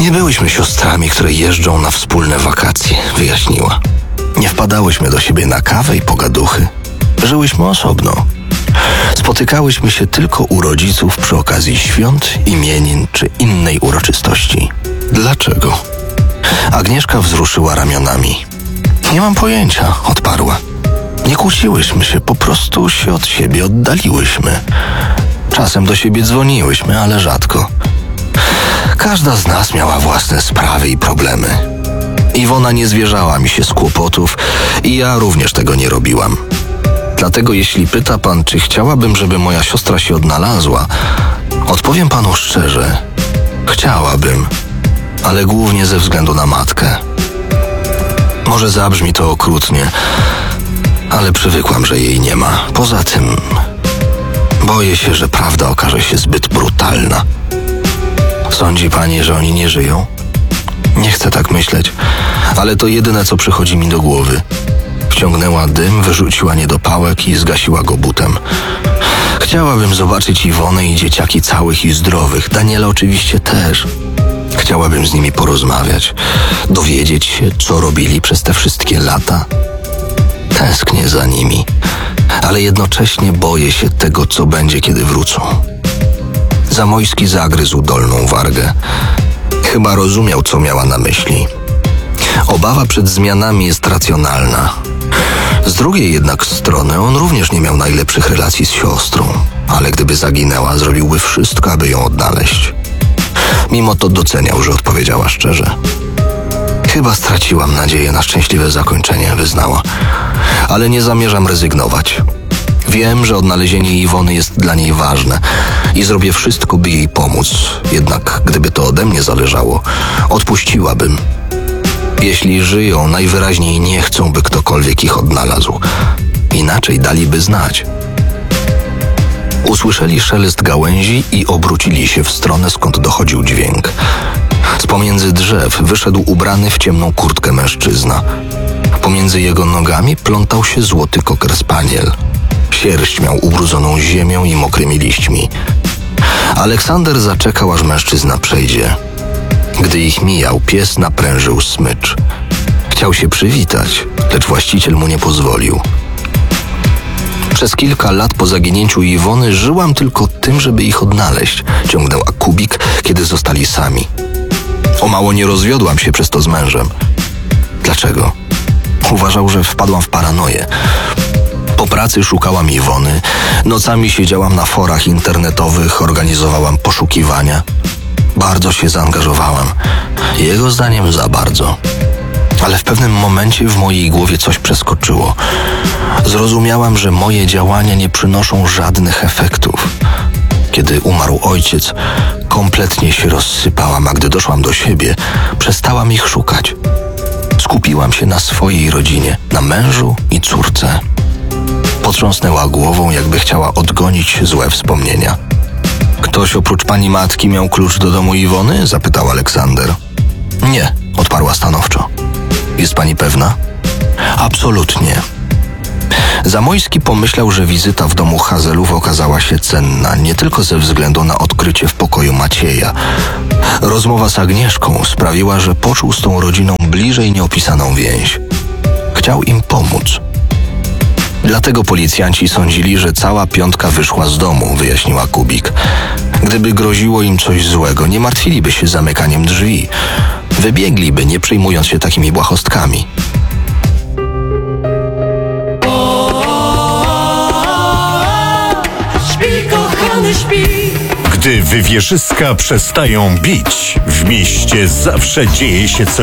Nie byłyśmy siostrami, które jeżdżą na wspólne wakacje, wyjaśniła. Nie wpadałyśmy do siebie na kawę i pogaduchy. Żyłyśmy osobno. Spotykałyśmy się tylko u rodziców przy okazji świąt, imienin czy innej uroczystości. Dlaczego? Agnieszka wzruszyła ramionami. Nie mam pojęcia, odparła. Nie kłóciłyśmy się, po prostu się od siebie oddaliłyśmy. Czasem do siebie dzwoniłyśmy, ale rzadko. Każda z nas miała własne sprawy i problemy. Iwona nie zwierzała mi się z kłopotów i ja również tego nie robiłam. Dlatego jeśli pyta pan, czy chciałabym, żeby moja siostra się odnalazła, odpowiem panu szczerze. Chciałabym, ale głównie ze względu na matkę. Może zabrzmi to okrutnie, ale przywykłam, że jej nie ma. Poza tym boję się, że prawda okaże się zbyt brutalna. Sądzi pani, że oni nie żyją? Nie chcę tak myśleć, ale to jedyne, co przychodzi mi do głowy. Wciągnęła dym, wyrzuciła niedopałek i zgasiła go butem. Chciałabym zobaczyć Iwonę i dzieciaki całych i zdrowych. Daniela oczywiście też. Chciałabym z nimi porozmawiać, dowiedzieć się, co robili przez te wszystkie lata. Tęsknię za nimi, ale jednocześnie boję się tego, co będzie, kiedy wrócą. Zamojski zagryzł dolną wargę. Chyba rozumiał, co miała na myśli. Obawa przed zmianami jest racjonalna. Z drugiej jednak strony on również nie miał najlepszych relacji z siostrą, ale gdyby zaginęła, zrobiłby wszystko, aby ją odnaleźć. Mimo to doceniał, że odpowiedziała szczerze. Chyba straciłam nadzieję na szczęśliwe zakończenie, wyznała. Ale nie zamierzam rezygnować. Wiem, że odnalezienie Iwony jest dla niej ważne i zrobię wszystko, by jej pomóc. Jednak gdyby to ode mnie zależało, odpuściłabym. Jeśli żyją, najwyraźniej nie chcą, by ktokolwiek ich odnalazł. Inaczej daliby znać. Usłyszeli szelest gałęzi i obrócili się w stronę, skąd dochodził dźwięk. Z pomiędzy drzew wyszedł ubrany w ciemną kurtkę mężczyzna. Pomiędzy jego nogami plątał się złoty koker spaniel. Sierść miał ubrudzoną ziemią i mokrymi liśćmi. Aleksander zaczekał, aż mężczyzna przejdzie. Gdy ich mijał, pies naprężył smycz. Chciał się przywitać, lecz właściciel mu nie pozwolił. Przez kilka lat po zaginięciu Iwony żyłam tylko tym, żeby ich odnaleźć, ciągnęła Kubik, kiedy zostali sami. O mało nie rozwiodłam się przez to z mężem. Dlaczego? Uważał, że wpadłam w paranoję. Po pracy szukałam Iwony, nocami siedziałam na forach internetowych, organizowałam poszukiwania. Bardzo się zaangażowałam. Jego zdaniem za bardzo. Ale w pewnym momencie w mojej głowie coś przeskoczyło. Zrozumiałam, że moje działania nie przynoszą żadnych efektów. Kiedy umarł ojciec, kompletnie się rozsypałam, a gdy doszłam do siebie, przestałam ich szukać. Skupiłam się na swojej rodzinie, na mężu i córce. Potrząsnęła głową, jakby chciała odgonić złe wspomnienia. Ktoś oprócz pani matki miał klucz do domu Iwony? Zapytał Aleksander. Nie, odparła stanowczo. Jest pani pewna? Absolutnie. Zamojski pomyślał, że wizyta w domu Hazelów okazała się cenna, nie tylko ze względu na odkrycie w pokoju Macieja. Rozmowa z Agnieszką sprawiła, że poczuł z tą rodziną bliżej nieopisaną więź. Chciał im pomóc. Dlatego policjanci sądzili, że cała piątka wyszła z domu, wyjaśniła Kubik. Gdyby groziło im coś złego, nie martwiliby się zamykaniem drzwi. Wybiegliby, nie przejmując się takimi błahostkami. Śpi, kochany, śpi. Gdy wywieszyska przestają bić, w mieście zawsze dzieje się coś